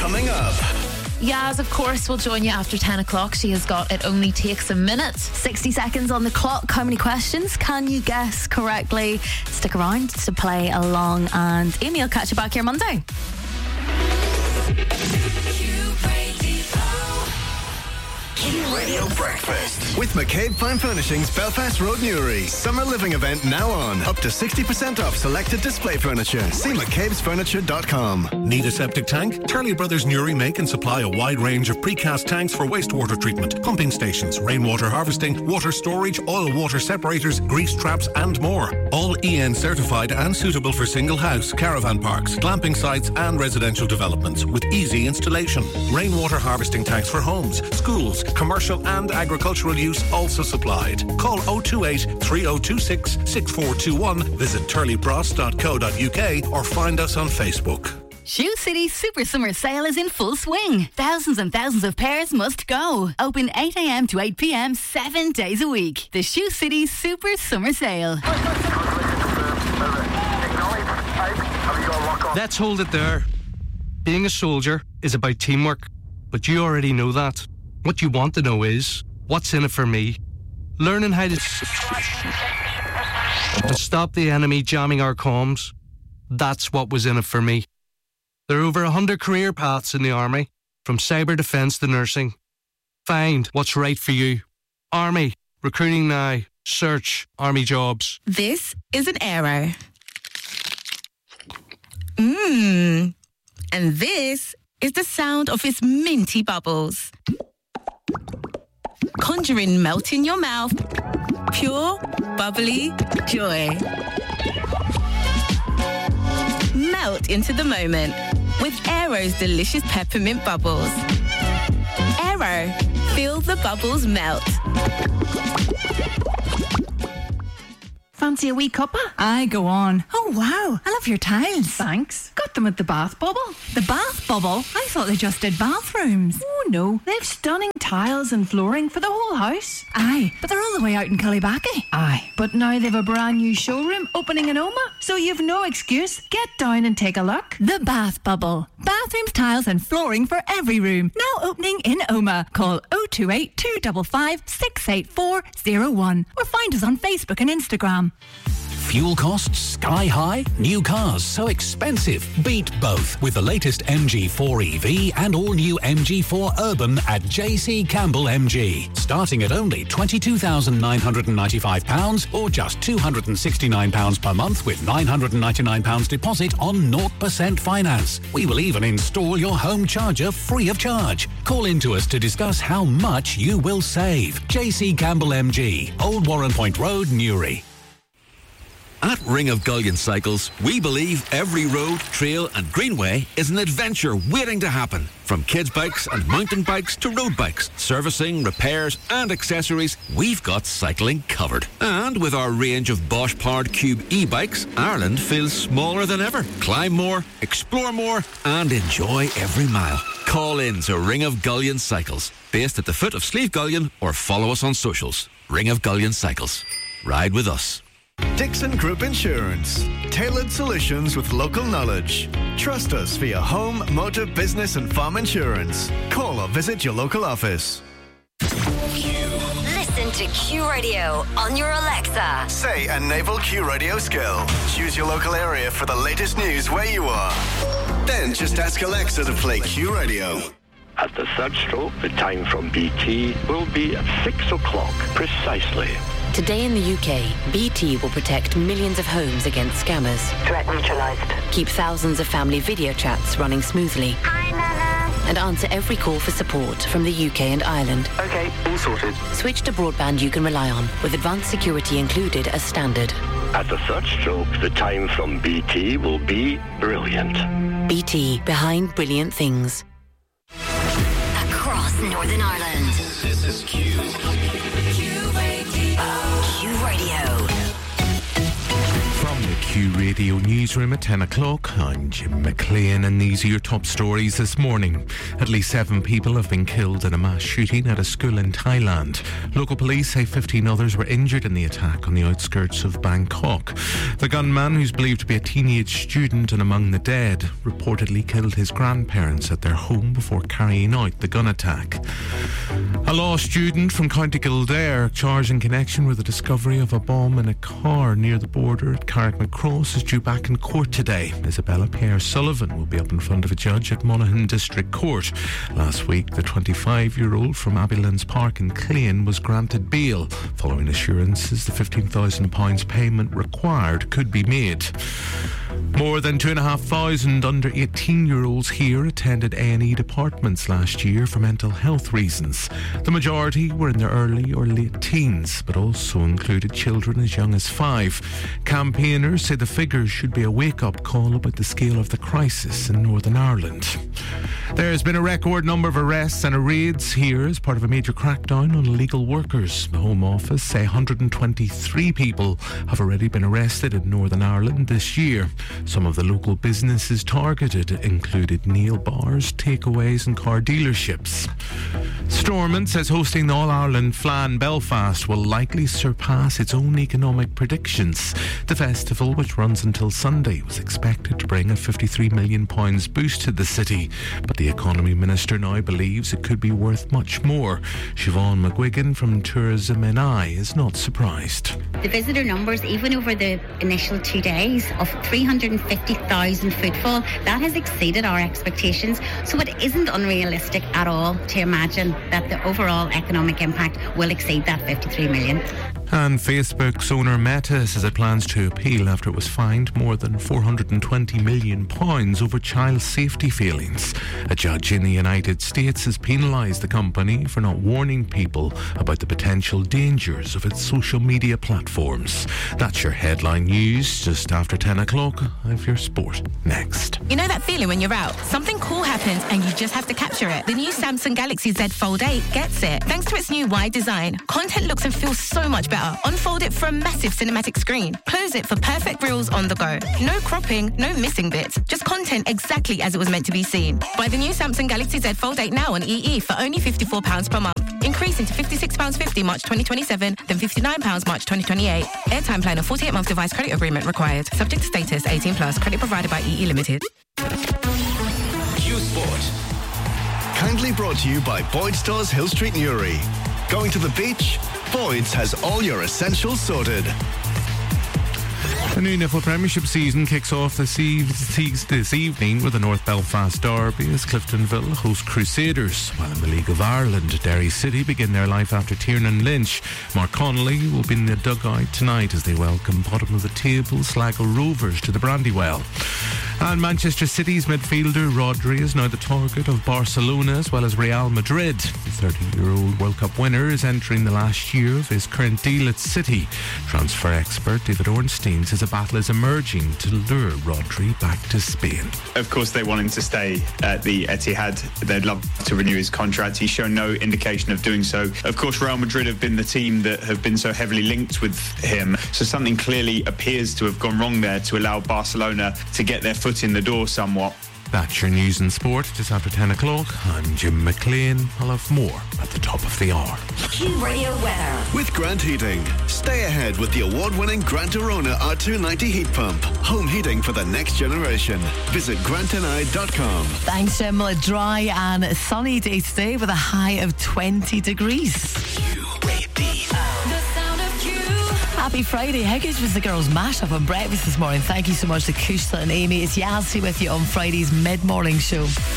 coming up. Yaz, of course, will join you after 10 o'clock. She has got It Only Takes a Minute. 60 seconds on the clock. How many questions can you guess correctly? Stick around to play along, and Amy will catch you back here Monday. Q Radio Breakfast with McCabe Fine Furnishings, Belfast Road, Newry. Summer living event now on. Up to 60% off selected display furniture. See mccabesfurniture.com. Need a septic tank? Turley Brothers Newry make and supply a wide range of precast tanks for wastewater treatment, pumping stations, rainwater harvesting, water storage, oil water separators, grease traps and more. All EN certified and suitable for single house, caravan parks, glamping sites and residential developments with easy installation. Rainwater harvesting tanks for homes, schools, commercial and agricultural use also supplied. Call 028 3026 6421, visit turleybross.co.uk or find us on Facebook. Shoe City Super Summer Sale is in full swing. Thousands and thousands of pairs must go. Open 8 a.m. to 8 p.m. 7 days a week. The Shoe City Super Summer Sale. Let's hold it there. Being a soldier is about teamwork, but you already know that. What you want to know is, what's in it for me? Learning how to stop the enemy jamming our comms. That's what was in it for me. There are over 100 career paths in the Army, from cyber defence to nursing. Find what's right for you. Army, recruiting now. Search Army jobs. This is an arrow. And this is the sound of its minty bubbles. Conjuring melt in your mouth. Pure, bubbly joy. Melt into the moment with Aero's delicious peppermint bubbles. Aero, feel the bubbles melt. Fancy a wee cuppa? Aye, go on. Oh, wow. I love your tiles. Thanks. Got them at the Bath Bubble. The Bath Bubble? I thought they just did bathrooms. Oh, no. They've stunning tiles and flooring for the whole house. Aye, but they're all the way out in Killibaki. Aye, but now they've a brand new showroom opening in Oma, so you've no excuse. Get down and take a look. The Bath Bubble. Bathrooms, tiles and flooring for every room. Now opening in Oma. Call 028 255 68401 or find us on Facebook and Instagram. Fuel costs sky high? New cars so expensive? Beat both with the latest MG4 EV and all new MG4 Urban at JC Campbell MG. Starting at only £22,995 or just £269 per month with £999 deposit on 0% finance. We will even install your home charger free of charge. Call in to us to discuss how much you will save. JC Campbell MG, Old Warren Point Road, Newry. At Ring of Gullion Cycles, we believe every road, trail and greenway is an adventure waiting to happen. From kids' bikes and mountain bikes to road bikes, servicing, repairs and accessories, we've got cycling covered. And with our range of Bosch powered Cube e-bikes, Ireland feels smaller than ever. Climb more, explore more and enjoy every mile. Call in to Ring of Gullion Cycles, based at the foot of Slieve Gullion, or follow us on socials. Ring of Gullion Cycles. Ride with us. Dixon Group Insurance. Tailored solutions with local knowledge. Trust us for your home, motor, business and farm insurance. Call or visit your local office. Listen to Q Radio on your Alexa. Say a naval Q Radio skill. Choose your local area for the latest news where you are. Then just ask Alexa to play Q Radio. At the third stroke, the time from BT will be at 6 o'clock precisely. Today in the UK, BT will protect millions of homes against scammers. Threat neutralized. Keep thousands of family video chats running smoothly. Hi, Nana. And answer every call for support from the UK and Ireland. Okay, all sorted. Switch to broadband you can rely on, with advanced security included as standard. At the third stroke, the time from BT will be brilliant. BT, behind brilliant things. Across Northern Ireland. This is Q. Q Radio. From the Q Q Radio Newsroom at 10 o'clock. I'm Jim McLean and these are your top stories this morning. At least 7 people have been killed in a mass shooting at a school in Thailand. Local police say 15 others were injured in the attack on the outskirts of Bangkok. The gunman, who's believed to be a teenage student and among the dead, reportedly killed his grandparents at their home before carrying out the gun attack. A law student from County Kildare charged in connection with the discovery of a bomb in a car near the border at Carrickmacross is due back in court today. Isabella Pierre-Sullivan will be up in front of a judge at Monaghan District Court. Last week, the 25-year-old from Abbeylands Park in Clane was granted bail, following assurances the £15,000 payment required could be made. More than 2,500 under 18-year-olds here attended A&E departments last year for mental health reasons. The majority were in their early or late teens, but also included children as young as 5. Campaigners say the figures should be a wake-up call about the scale of the crisis in Northern Ireland. There's been a record number of arrests and raids here as part of a major crackdown on illegal workers. The Home Office say 123 people have already been arrested in Northern Ireland this year. Some of the local businesses targeted included nail bars, takeaways and car dealerships. Stormont says hosting the All-Ireland Fleadh Belfast will likely surpass its own economic predictions. The festival, which runs until Sunday, was expected to bring a £53 million boost to the city, but the Economy Minister now believes it could be worth much more. Siobhan McGuigan from Tourism NI is not surprised. The visitor numbers, even over the initial 2 days of 350,000 footfall, that has exceeded our expectations. So it isn't unrealistic at all to imagine that the overall economic impact will exceed that 53 million. And Facebook's owner Meta says it plans to appeal after it was fined more than £420 million over child safety failings. A judge in the United States has penalised the company for not warning people about the potential dangers of its social media platforms. That's your headline news. Just after 10 o'clock, I have your sport next. You know that feeling when you're out? Something cool happens and you just have to capture it. The new Samsung Galaxy Z Fold 8 gets it. Thanks to its new wide design, content looks and feels so much better. Unfold it for a massive cinematic screen. Close it for perfect reels on the go. No cropping, no missing bits. Just content exactly as it was meant to be seen. Buy the new Samsung Galaxy Z Fold 8 now on EE for only £54 per month. Increasing to £56.50 March 2027, then £59 March 2028. Airtime plan of 48-month device credit agreement required. Subject to status, 18+. Credit provided by EE Limited. Q Sport. Kindly brought to you by Boyd's Stores Hill Street Newry. Going to the beach? Boyd's has all your essentials sorted. The new Niffle Premiership season kicks off this evening with the North Belfast Derby as Cliftonville host Crusaders, while in the League of Ireland, Derry City begin their life after Tiernan Lynch. Mark Connolly will be in the dugout tonight as they welcome bottom of the table Sligo Rovers to the Brandywell. And Manchester City's midfielder Rodri is now the target of Barcelona as well as Real Madrid. The 30-year-old World Cup winner is entering the last year of his current deal at City. Transfer expert David Ornstein says a battle is emerging to lure Rodri back to Spain. Of course, they want him to stay at the Etihad. They'd love to renew his contract. He's shown no indication of doing so. Of course, Real Madrid have been the team that have been so heavily linked with him. So something clearly appears to have gone wrong there to allow Barcelona to get their foot in the door somewhat. That's your news and sport just after 10 o'clock. I'm Jim McLean. I'll have more at the top of the hour. Q Radio weather. With Grant Heating. Stay ahead with the award-winning Grant Arona R290 heat pump. Home heating for the next generation. Visit grantni.com. Thanks, Jim. A dry and sunny day today with a high of 20 degrees. Happy Friday. How good was the girls' mash-up on breakfast this morning? Thank you so much to Kushla and Amy. It's Yazzie with you on Friday's mid-morning show.